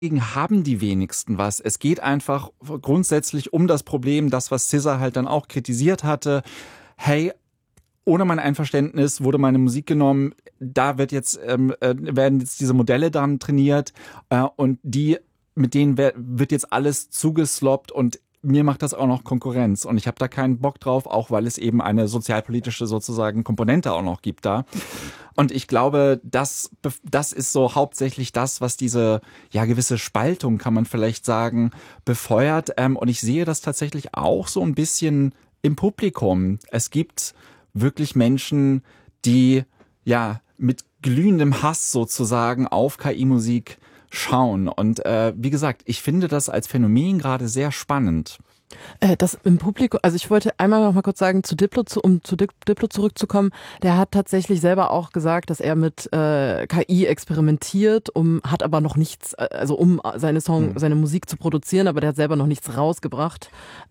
haben die wenigsten was. Es geht einfach grundsätzlich um das Problem, das, was SZA halt dann auch kritisiert hatte. Hey, ohne mein Einverständnis wurde meine Musik genommen. Da werden jetzt diese Modelle dann trainiert und mit denen wird jetzt alles zugesloppt und mir macht das auch noch Konkurrenz und ich habe da keinen Bock drauf, auch weil es eben eine sozialpolitische sozusagen Komponente auch noch gibt da. Und ich glaube, das ist so hauptsächlich das, was diese gewisse Spaltung, kann man vielleicht sagen, befeuert. Und ich sehe das tatsächlich auch so ein bisschen im Publikum. Es gibt wirklich Menschen, die mit glühendem Hass sozusagen auf KI-Musik schauen. Und wie gesagt, ich finde das als Phänomen gerade sehr spannend. Das im Publikum, also ich wollte einmal noch mal kurz sagen, um zu Diplo zurückzukommen, der hat tatsächlich selber auch gesagt, dass er mit KI experimentiert, hat aber noch nichts, also um seine Musik zu produzieren, aber der hat selber noch nichts rausgebracht.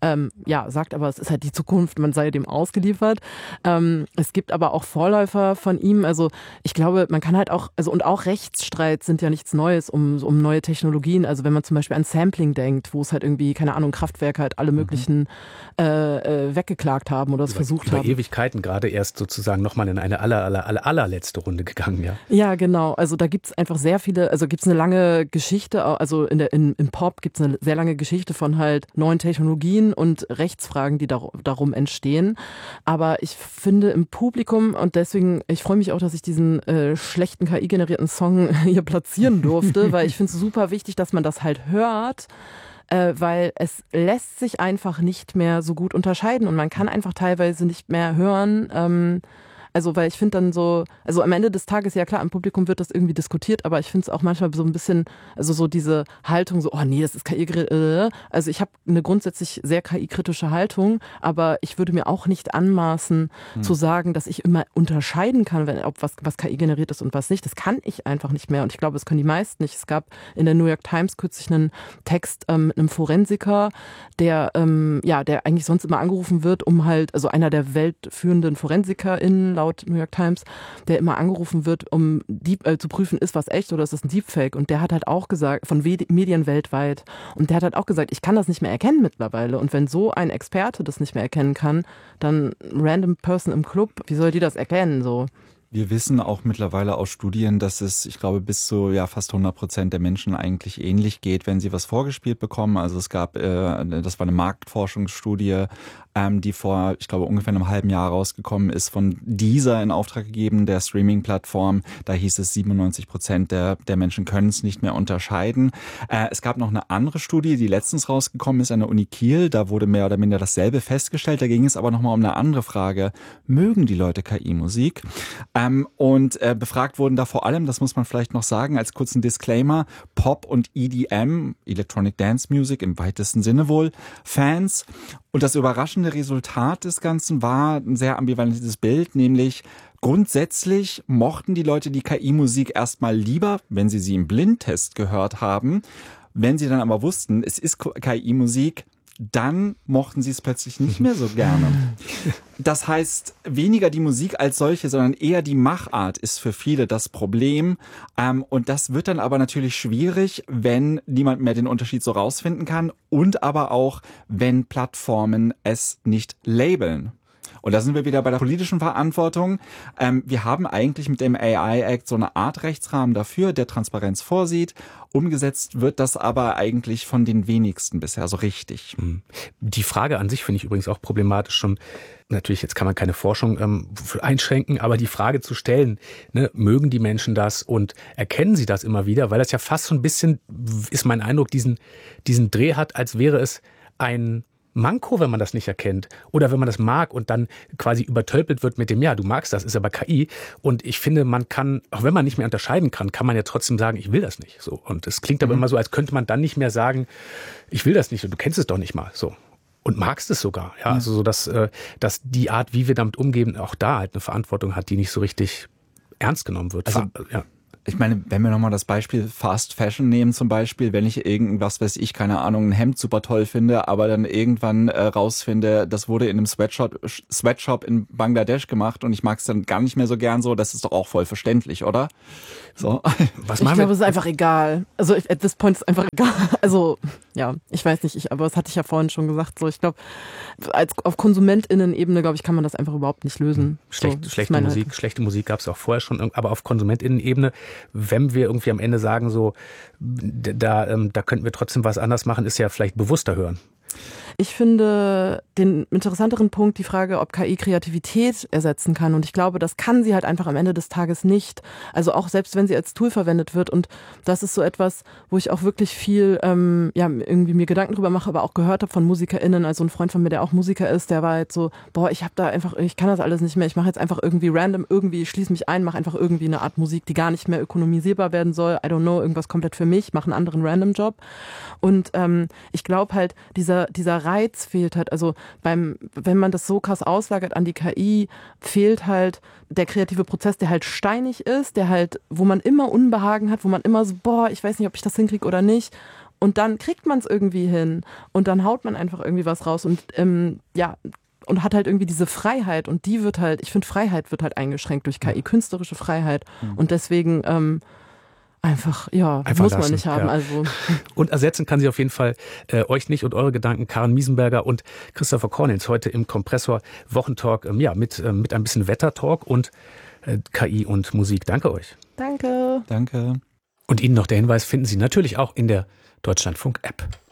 Sagt aber, es ist halt die Zukunft, man sei dem ausgeliefert. Es gibt aber auch Vorläufer von ihm, also ich glaube, man kann halt auch, und auch Rechtsstreit sind ja nichts Neues um neue Technologien, also wenn man zum Beispiel an Sampling denkt, wo es halt irgendwie, keine Ahnung, Kraftwerke halt alle möglichen weggeklagt haben oder es versucht haben. Über Ewigkeiten gerade erst sozusagen nochmal in eine allerletzte Runde gegangen, ja. Ja, genau. Also da gibt's einfach sehr viele, also gibt's eine lange Geschichte, also im Pop gibt's eine sehr lange Geschichte von halt neuen Technologien und Rechtsfragen, die darum entstehen. Aber ich finde im Publikum und deswegen, ich freue mich auch, dass ich diesen schlechten KI-generierten Song hier platzieren durfte, weil ich finde es super wichtig, dass man das halt hört, weil es lässt sich einfach nicht mehr so gut unterscheiden und man kann einfach teilweise nicht mehr hören, weil ich finde dann so, also am Ende des Tages, ja klar, im Publikum wird das irgendwie diskutiert, aber ich finde es auch manchmal so ein bisschen, also so diese Haltung, so, oh nee, das ist KI, also ich habe eine grundsätzlich sehr KI-kritische Haltung, aber ich würde mir auch nicht anmaßen zu sagen, dass ich immer unterscheiden kann, ob was KI generiert ist und was nicht. Das kann ich einfach nicht mehr und ich glaube, das können die meisten nicht. Es gab in der New York Times kürzlich einen Text mit einem Forensiker, der eigentlich sonst immer angerufen wird, um halt, also einer der weltführenden ForensikerInnen laut New York Times, der immer angerufen wird, um zu prüfen, ist was echt oder ist das ein Deepfake? Und der hat halt auch gesagt, von Medien weltweit, und der hat halt auch gesagt, ich kann das nicht mehr erkennen mittlerweile. Und wenn so ein Experte das nicht mehr erkennen kann, dann random person im Club, wie soll die das erkennen? So. Wir wissen auch mittlerweile aus Studien, dass es, ich glaube, bis zu fast 100% der Menschen eigentlich ähnlich geht, wenn sie was vorgespielt bekommen. Also es gab, das war eine Marktforschungsstudie, die vor, ich glaube, ungefähr einem halben Jahr rausgekommen ist, von Deezer in Auftrag gegeben, der Streaming-Plattform. Da hieß es, 97% der Menschen können es nicht mehr unterscheiden. Es gab noch eine andere Studie, die letztens rausgekommen ist an der Uni Kiel. Da wurde mehr oder minder dasselbe festgestellt. Da ging es aber nochmal um eine andere Frage. Mögen die Leute KI-Musik? Befragt wurden da vor allem, das muss man vielleicht noch sagen, als kurzen Disclaimer, Pop und EDM, Electronic Dance Music im weitesten Sinne wohl, Fans. Und das überraschende Resultat des Ganzen war ein sehr ambivalentes Bild, nämlich grundsätzlich mochten die Leute die KI-Musik erstmal lieber, wenn sie im Blindtest gehört haben. Wenn sie dann aber wussten, es ist KI-Musik, dann mochten sie es plötzlich nicht mehr so gerne. Das heißt, weniger die Musik als solche, sondern eher die Machart ist für viele das Problem. Und das wird dann aber natürlich schwierig, wenn niemand mehr den Unterschied so rausfinden kann und aber auch, wenn Plattformen es nicht labeln. Und da sind wir wieder bei der politischen Verantwortung. Wir haben eigentlich mit dem AI Act so eine Art Rechtsrahmen dafür, der Transparenz vorsieht. Umgesetzt wird das aber eigentlich von den wenigsten bisher so richtig. Die Frage an sich finde ich übrigens auch problematisch schon. Natürlich, jetzt kann man keine Forschung einschränken, aber die Frage zu stellen, ne, mögen die Menschen das und erkennen sie das immer wieder? Weil das ja fast so ein bisschen, ist mein Eindruck, diesen Dreh hat, als wäre es ein Manko, wenn man das nicht erkennt oder wenn man das mag und dann quasi übertölpelt wird mit dem, ja, du magst das, ist aber KI. Und ich finde, man kann, auch wenn man nicht mehr unterscheiden kann, kann man ja trotzdem sagen, ich will das nicht. So. Und es klingt aber immer so, als könnte man dann nicht mehr sagen, ich will das nicht und du kennst es doch nicht mal. So. Und magst es sogar. Ja, also so, dass die Art, wie wir damit umgehen, auch da halt eine Verantwortung hat, die nicht so richtig ernst genommen wird. Also, ja. Ich meine, wenn wir nochmal das Beispiel Fast Fashion nehmen zum Beispiel, wenn ich irgendwas, weiß ich, keine Ahnung, ein Hemd super toll finde, aber dann irgendwann rausfinde, das wurde in einem Sweatshop in Bangladesch gemacht und ich mag es dann gar nicht mehr so gern so, das ist doch auch voll verständlich, oder? So. Ich glaube, es ist einfach egal. Also at this point ist einfach egal. Also ja, ich weiß nicht, aber das hatte ich ja vorhin schon gesagt. So, ich glaube, auf KonsumentInnen-Ebene, glaube ich, kann man das einfach überhaupt nicht lösen. Schlechte Musik gab es auch vorher schon, aber auf KonsumentInnen-Ebene, wenn wir irgendwie am Ende sagen, so da könnten wir trotzdem was anders machen, ist ja vielleicht bewusster hören. Ich finde den interessanteren Punkt die Frage, ob KI Kreativität ersetzen kann. Und ich glaube, das kann sie halt einfach am Ende des Tages nicht. Also auch selbst wenn sie als Tool verwendet wird. Und das ist so etwas, wo ich auch wirklich viel irgendwie mir Gedanken drüber mache, aber auch gehört habe von MusikerInnen. Also ein Freund von mir, der auch Musiker ist, der war halt so, ich kann das alles nicht mehr. Ich mache jetzt einfach irgendwie random, ich schließe mich ein, mache einfach irgendwie eine Art Musik, die gar nicht mehr ökonomisierbar werden soll. I don't know, irgendwas komplett für mich, mache einen anderen random Job. Und ich glaube halt, dieser Reiz fehlt halt, also wenn man das so krass auslagert an die KI, fehlt halt der kreative Prozess, der halt steinig ist, der halt, wo man immer Unbehagen hat, wo man immer so, ich weiß nicht, ob ich das hinkriege oder nicht. Und dann kriegt man es irgendwie hin und dann haut man einfach irgendwie was raus und und hat halt irgendwie diese Freiheit und die wird halt, ich finde, Freiheit wird halt eingeschränkt durch KI, künstlerische Freiheit. Und deswegen Einfach muss man nicht haben. Ja. Also. Und ersetzen kann sie auf jeden Fall euch nicht und eure Gedanken. Karen Miesenberger und Christopher Cornels heute im Kompressor Wochentalk mit ein bisschen Wettertalk und KI und Musik. Danke euch. Danke. Danke. Und Ihnen noch der Hinweis, finden Sie natürlich auch in der Deutschlandfunk-App.